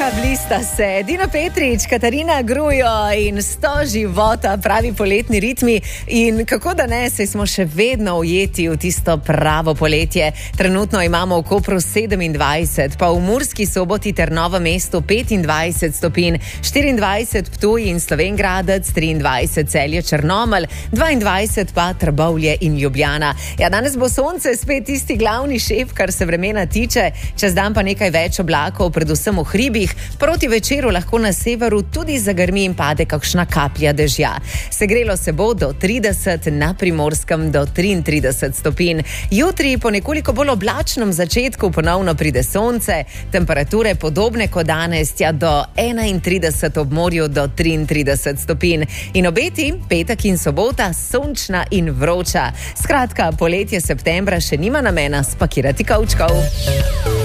Aha, blista se. Dino Petrič, Katarina Grujo in 100 života, pravi poletni ritmi. In kako da ne, saj smo še vedno ujeti v tisto pravo poletje. Trenutno imamo v Kopru 27, pa v Murski Soboti ter Novem mestu 25 stopinj, 24 Ptuj in Slovenj Gradec, 23 Celje Črnomelj, 22 pa Trbovlje in Ljubljana. Ja, danes bo sonce spet tisti glavni šef, kar se vremena tiče, čez dan pa nekaj več oblakov, predvsem v hribih. Proti večeru lahko na severu tudi zagrmi in pade kakšna kaplja dežja. Segrelo se bo do 30, na Primorskem do 33 stopinj. Jutri po nekoliko bolj oblačnem začetku ponovno pride sonce, temperature podobne kot danes, tja do 31, ob morju do 33 stopinj. In obeti, petek in sobota, sončna in vroča. Skratka, poletje septembra še nima namena spakirati kavčkov.